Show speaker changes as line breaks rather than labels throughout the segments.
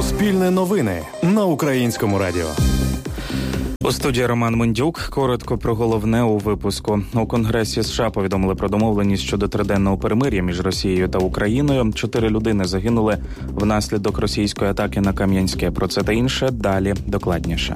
Суспільне новини на Українському радіо.
У студії Роман Мендюк. Коротко про головне у випуску. У Конгресі США повідомили про домовленість щодо триденного перемир'я між Росією та Україною. 4 людини загинули внаслідок російської атаки на Кам'янське. Про це та інше далі докладніше.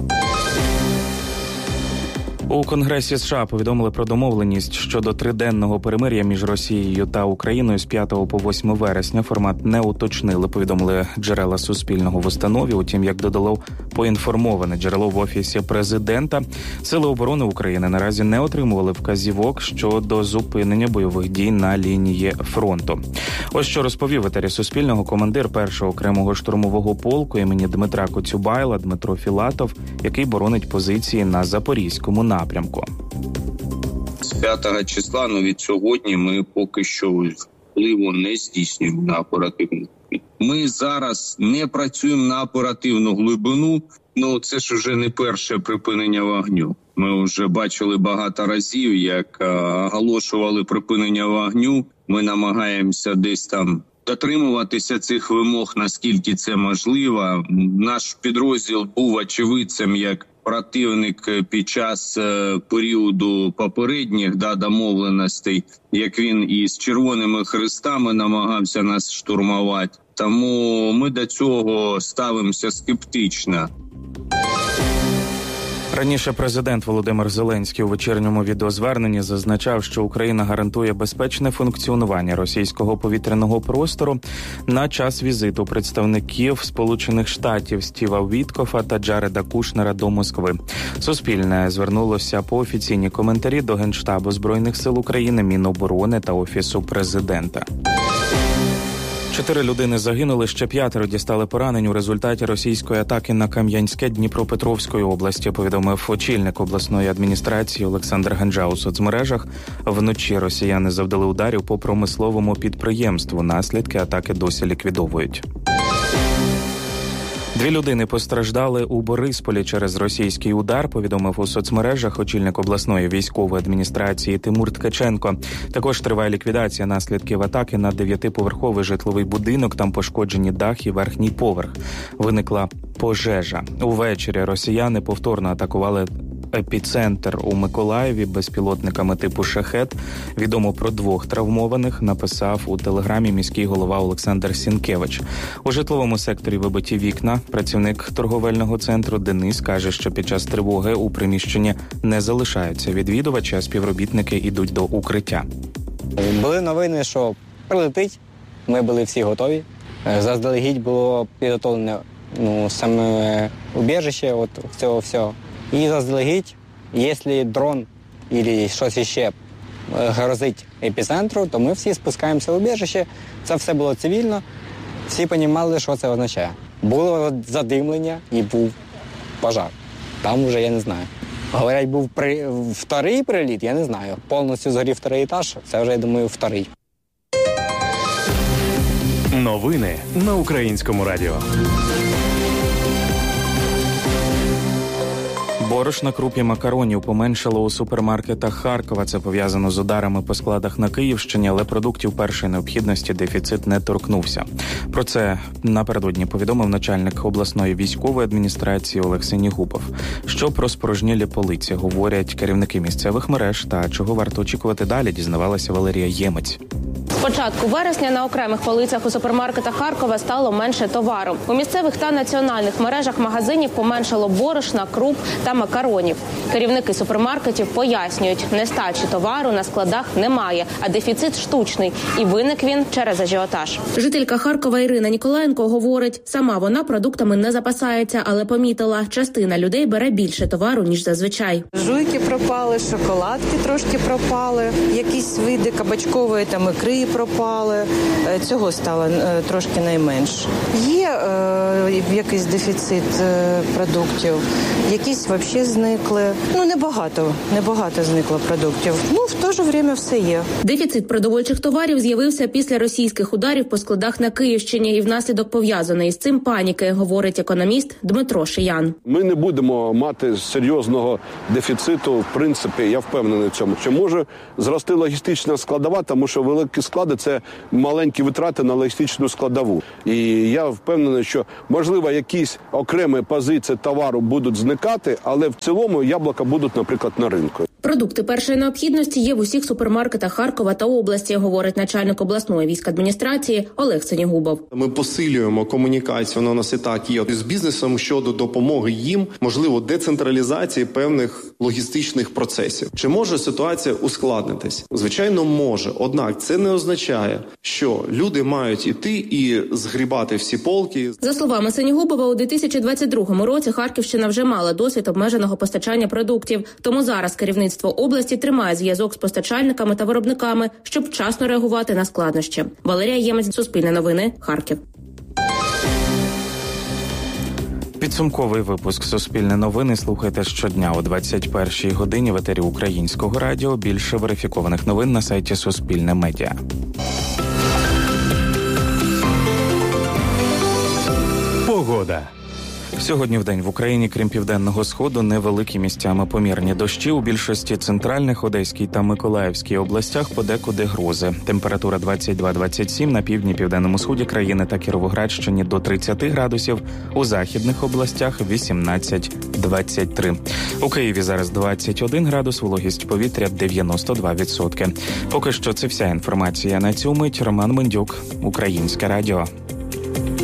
У Конгресі США повідомили про домовленість щодо триденного перемир'я між Росією та Україною з 5 по 8 вересня. Формат не уточнили, повідомили джерела Суспільного в установі. Утім, як додало поінформоване джерело в Офісі президента, Сили оборони України наразі не отримували вказівок щодо зупинення бойових дій на лінії фронту. Ось що розповів в етері Суспільного командир 1-го окремого штурмового полку імені Дмитра Коцюбайла Дмитро Філатов, який боронить позиції на Запорізькому напрямку.
З 5 числа, від сьогодні, ми поки що впливу не здійснюємо на оперативну. Ми зараз не працюємо на оперативну глибину, це ж вже не перше припинення вогню. Ми вже бачили багато разів, як оголошували припинення вогню. Ми намагаємося десь там дотримуватися цих вимог, наскільки це можливо. Наш підрозділ був очевидцем, як противник під час періоду попередніх домовленостей, як він із Червоними Хрестами намагався нас штурмувати. Тому ми до цього ставимося скептично.
Раніше президент Володимир Зеленський у вечірньому відеозверненні зазначав, що Україна гарантує безпечне функціонування російського повітряного простору на час візиту представників Сполучених Штатів Стіва Віткофа та Джареда Кушнера до Москви. Суспільне звернулося по офіційні коментарі до Генштабу Збройних сил України, Міноборони та Офісу президента. 4 людини загинули, ще 5 дістали поранень у результаті російської атаки на Кам'янське Дніпропетровської області, повідомив очільник обласної адміністрації Олександр Ганджа у соцмережах. Вночі росіяни завдали ударів по промисловому підприємству. Наслідки атаки досі ліквідовують. 2 людини постраждали у Борисполі через російський удар, повідомив у соцмережах очільник обласної військової адміністрації Тимур Ткаченко. Також триває ліквідація наслідків атаки на 9-поверховий житловий будинок. Там пошкоджені дах і верхній поверх. Виникла пожежа. Увечері росіяни повторно атакували епіцентр у Миколаєві безпілотниками типу «Шахет». Відомо про 2 травмованих, написав у телеграмі міський голова Олександр Сінкевич. У житловому секторі вибиті вікна. Працівник торговельного центру Денис каже, що під час тривоги у приміщенні не залишаються відвідувачі, а співробітники йдуть до укриття.
Були новини, що прилетить. Ми були всі готові. Заздалегідь було підготовлене саме убіжище цього всього. І заздалегідь, якщо дрон або щось ще грозить епіцентру, то ми всі спускаємося в убіжище. Це все було цивільно, всі розуміли, що це означає. Було задимлення і був пожар. Там вже я не знаю. Говорять, був 2-й приліт, я не знаю. Повністю згорів 2-й етаж, це вже, я думаю, 2-й.
Новини на Українському радіо.
Борошна, круп і макаронів поменшало у супермаркетах Харкова. Це пов'язано з ударами по складах на Київщині, але продуктів першої необхідності дефіцит не торкнувся. Про це напередодні повідомив начальник обласної військової адміністрації Олег Синігубов. Що про спорожнілі полиці говорять керівники місцевих мереж та чого варто очікувати далі, дізнавалася Валерія Ємець.
З початку вересня на окремих полицях у супермаркетах Харкова стало менше товару. У місцевих та національних мережах магазинів поменшало борошна, круп та макаронів. Керівники супермаркетів пояснюють, нестачі товару на складах немає, а дефіцит штучний. І виник він через ажіотаж. Жителька Харкова Ірина Ніколаєнко говорить, сама вона продуктами не запасається, але помітила, частина людей бере більше товару, ніж зазвичай.
Жуйки пропали, шоколадки трошки пропали, якісь види кабачкової та ікри пропали. Цього стало трошки найменше. Є якийсь дефіцит продуктів, якісь взагалі взагалі зникли. Небагато зникло продуктів. В то же время все є.
Дефіцит продовольчих товарів з'явився після російських ударів по складах на Київщині і внаслідок пов'язаної з цим паніки, говорить економіст Дмитро Шиян.
Ми не будемо мати серйозного дефіциту, в принципі, я впевнений в цьому, що може зрости логістична складова, тому що великі склади – це маленькі витрати на логістичну складову. І я впевнений, що, можливо, якісь окремі позиції товару будуть зникати, але в цілому яблука будуть, наприклад, на ринку.
Продукти першої необхідності є в усіх супермаркетах Харкова та області, говорить начальник обласної військадміністрації Олег Сенігубов.
Ми посилюємо комунікацію, вона у нас і так є, з бізнесом щодо допомоги їм, можливо, децентралізації певних логістичних процесів. Чи може ситуація ускладнитись? Звичайно, може. Однак це не означає, що люди мають іти і згрібати всі полки.
За словами Сенігубова, у 2022 році Харківщина вже мала досвід обмеженого постачання продуктів. Тому зараз керівництво області тримає зв'язок з постачальниками та виробниками, щоб вчасно реагувати на складнощі. Валерія Ємець, Суспільне новини, Харків.
Підсумковий випуск «Суспільне новини» слухайте щодня о 21-й годині в етері Українського радіо. Більше верифікованих новин на сайті Суспільне Медіа.
Погода.
Сьогодні вдень в Україні, крім Південного Сходу, невеликі місцями помірні дощі. У більшості центральних, Одеській та Миколаївській областях подекуди грози. Температура 22-27, на півдні, Південному Сході країни та Кіровоградщині до 30 градусів, у західних областях 18-23. У Києві зараз 21 градус, вологість повітря 92%. Поки що це вся інформація на цю мить. Роман Мендюк, Українське радіо.